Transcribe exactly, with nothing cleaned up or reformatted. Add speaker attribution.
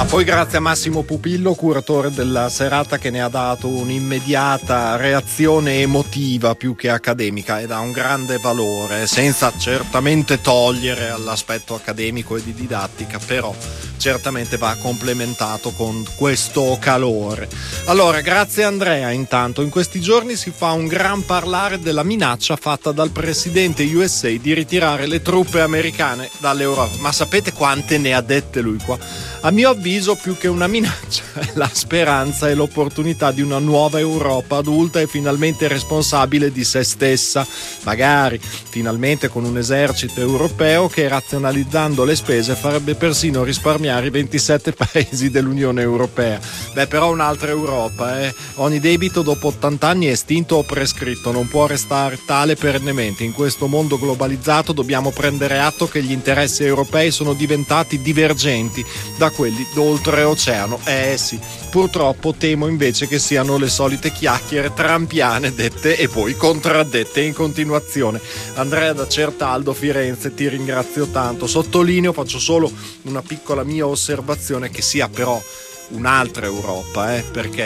Speaker 1: Ah, poi grazie a Massimo Pupillo, curatore della serata, che ne ha dato un'immediata reazione emotiva più che accademica, ed ha un grande valore, senza certamente togliere all'aspetto accademico e di didattica, però certamente va complementato con questo calore. Allora, grazie Andrea. Intanto in questi giorni si fa un gran parlare della minaccia fatta dal presidente U S A di ritirare le truppe americane dall'Europa. Ma sapete quante ne ha dette lui qua? A mio avviso, più che una minaccia, è la speranza e l'opportunità di una nuova Europa adulta e finalmente responsabile di se stessa, magari finalmente con un esercito europeo che, razionalizzando le spese, farebbe persino risparmiare i ventisette paesi dell'Unione Europea. Beh, però un'altra Europa, eh? Ogni debito dopo ottanta anni è estinto o prescritto, non può restare tale perennemente. In questo mondo globalizzato dobbiamo prendere atto che gli interessi europei sono diventati divergenti da quelli d'oltreoceano. Eh sì, purtroppo temo invece che siano le solite chiacchiere trampiane dette e poi contraddette in continuazione. Andrea da Certaldo, Firenze, ti ringrazio tanto. Sottolineo, faccio solo una piccola mia osservazione, che sia però un'altra Europa, eh, perché